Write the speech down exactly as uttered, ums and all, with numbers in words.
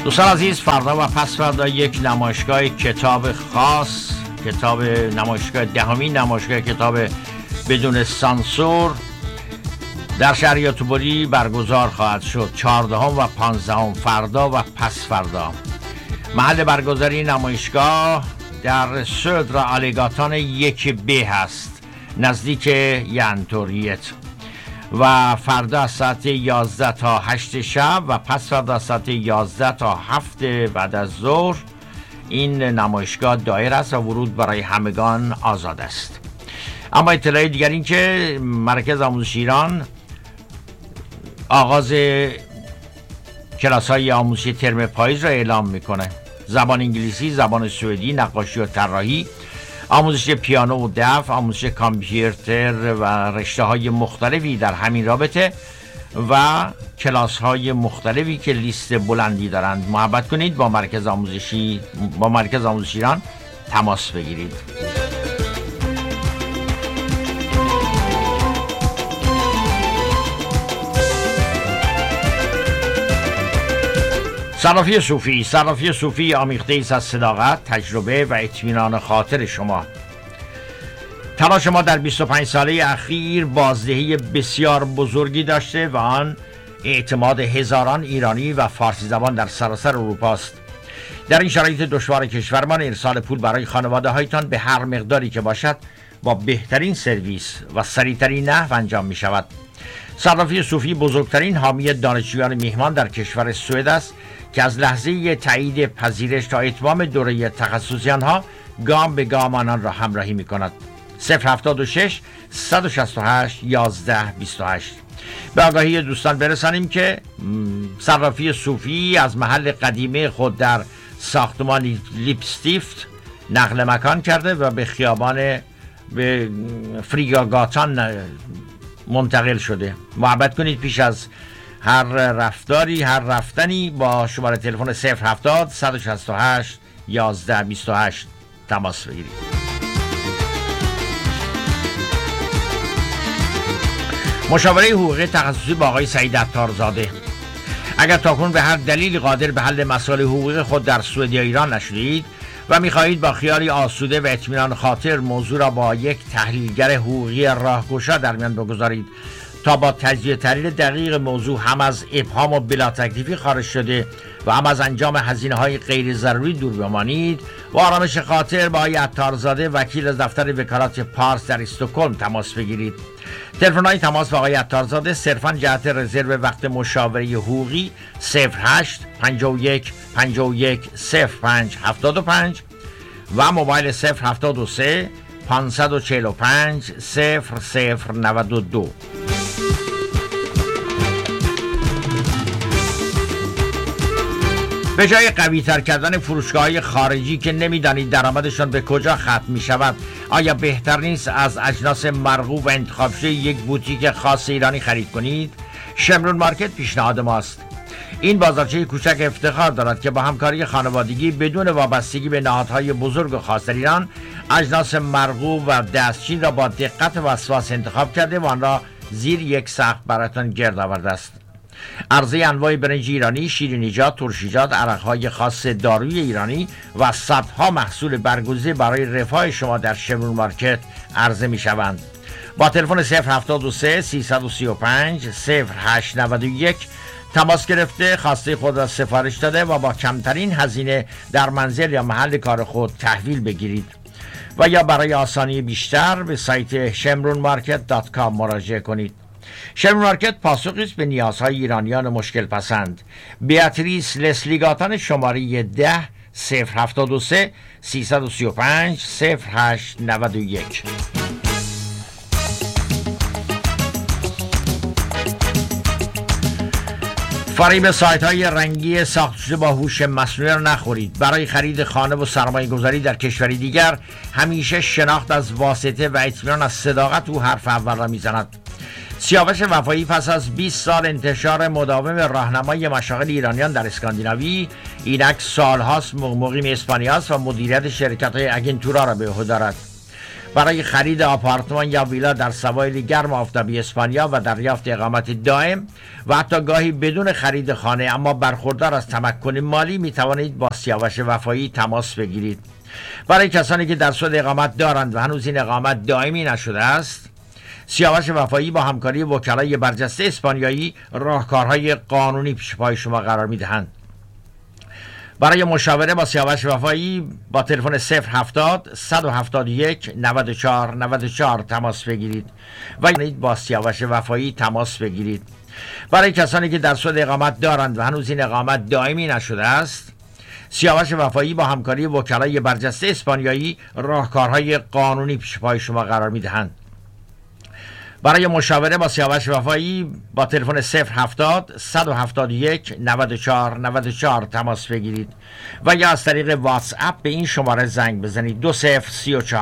دوستان عزیز، فردا و پس فردا یک نمایشگاه کتاب خاص، کتاب نمایشگاه دهمین نمایشگاه کتاب بدون سانسور در شهر یوتوبری برگزار خواهد شد. چهاردهم و پانزدهم فردا و پس فردا. محل برگزاری نمایشگاه در سودرا آلیگاتان یک بی هست، نزدیک ینتوریت، و فردا از ساعت یازده تا هشت شب و پس فردا از ساعت یازده تا هفت بعد از ظهر. این نمایشگاه دایر است و ورود برای همگان آزاد است. اما اطلاع دیگر این که مرکز آموزش ایران آغاز کلاس های آموزشی ترم پاییز را اعلام میکنه. زبان انگلیسی، زبان سوئدی، نقاشی و طراحی، آموزش پیانو و دف، آموزش کامپیوتر و رشته های مختلفی در همین رابطه و کلاس های مختلفی که لیست بلندی دارند. محبت کنید با مرکز آموزشی با مرکز آموزش ایران تماس بگیرید. صرافی صوفی صرافی صوفی آمیخته ایست از صداقت، تجربه و اطمینان خاطر شما. تلاش ما در بیست و پنج ساله اخیر بازدهی بسیار بزرگی داشته و آن اعتماد هزاران ایرانی و فارسی زبان در سراسر اروپا است. در این شرایط دشوار کشورمان ارسال پول برای خانواده هایتان به هر مقداری که باشد با بهترین سرویس و سریعترین نحو انجام می شود. صرافی صوفی بزرگترین حامی دانشجویان میهمان در کشور سوئد است که از لحظه تایید پذیرش تا اتمام دوره تخصصی آنها گام به گام آنان را همراهی می کند. صفر هفتاد و شش صد و شصت و هشت یازده بیست و هشت. به آگاهی دوستان برسانیم که صرافی صوفی از محل قدیمی خود در ساختمان لیپستیفت نقل مکان کرده و به خیابان به فریگاگاتان منتقل شده. محبت کنید پیش از هر رفتاری هر رفتنی با شماره تلفن صفر هفتاد صد و شصت و هشت یازده بیست و هشت تماس بگیرید. مشاوره حقوقی تخصصی با آقای سعید عطارزاده. اگر تاکنون به هر دلیل قادر به حل مسائل حقوقی خود در سوئد یا ایران نشدید و می‌خواهید با خیالی آسوده و اطمینان خاطر موضوع را با یک تحلیلگر حقوقی راهگشا در میان بگذارید تا با تجزیه تحلیل دقیق موضوع هم از ابهام و بلا تکلیفی خارج شده و هم از انجام هزینه‌های غیر ضروری دور بمانید، با آرامش خاطر با آقای عطارزاده وکیل از دفتر وکالت پارس در استکهلم تماس بگیرید. تلفن‌های تماس با آقای عطارزاده صرفاً جهت رزرو وقت مشاوره حقوقی صفر هشت پنجاه و یک پنجاه و یک صفر پنج هفتاد و پنج و موبایل صفر هفتاد و سه پانصد و چهل و پنج صفر صفر نود و دو. به جای قوی تر کردن فروشگاه‌های خارجی که نمیدانید درآمدشان به کجا ختم می شود، آیا بهتر نیست از اجناس مرغوب و انتخاب شده یک بوتیک خاص ایرانی خرید کنید؟ شمرون مارکت پیشنهاد ماست. این بازارچه کوچک افتخار دارد که با همکاری خانوادگی بدون وابستگی به نهادهای بزرگ و خاص در ایران اجناس مرغوب و دستچین را با دقت و وسواس انتخاب کرده و آن را زیر یک سقف برایتان گرد آورده است. عرضه انواع برنج ایرانی، شیرینیجات، ترشیجات، عرقهای خاص داروی ایرانی و صدها محصول برگزیده برای رفاه شما در شمرون مارکت عرضه می شوند. با تلفن صفر هفتاد و سه سیصد و سی و پنج صفر هشت نود و یک تماس گرفته خواسته خود را سفارش داده و با کمترین هزینه در منزل یا محل کار خود تحویل بگیرید و یا برای آسانی بیشتر به سایت شمرون مارکت دات کام مراجعه کنید. شمرون مارکت پاسخی است به نیازهای ایرانیان مشکل پسند. بیاتریس لسلیگاتان شماره ده صفر هفتاد و سه سیصد و سی و پنج صفر هشت نود و یک. فریب سایت های رنگی ساخته شده با هوش مصنوعی را نخورید. برای خرید خانه و سرمایه گذاری در کشوری دیگر همیشه شناخت از واسطه و اطمینان از صداقت او حرف اول را میزند. سیاوش وفایی پس از بیست سال انتشار مداوم راهنمای مشاغل ایرانیان در اسکاندیناوی، اینک سالهاست مقیم اسپانیا است و مدیریت شرکت‌های اگنتورا را به عهده دارد. برای خرید آپارتمان یا ویلا در سواحل گرم آفتابی اسپانیا و دریافت اقامت دائم و حتی گاهی بدون خرید خانه اما برخوردار از تمکن مالی می توانید با سیاوش وفایی تماس بگیرید. برای کسانی که در سود اقامت دارند و هنوز این اقامت دائمی نشده است، سیاوش وفایی با همکاری وکلای برجسته اسپانیایی راهکارهای قانونی پیش پای شما قرار می دهند. برای مشاوره با سیاوش وفایی با تلفن صفر هفتاد صد و هفتاد و یک نود و چهار نود و چهار تماس بگیرید و با سیاوش وفایی تماس بگیرید. برای کسانی که در سود اقامت دارند و هنوز این اقامت دائمی نشده است، سیاوش وفایی با همکاری وکلای برجسته اسپانیایی راهکارهای قانونی پیش پای شما قرار می دهند. برای مشاوره با سیاوش وفایی با تلفن صفر هفتاد صد و هفتاد و یک نود و چهار نود و چهار تماس بگیرید و یا از طریق واتس اپ به این شماره زنگ بزنید. دو صفر سی و چهار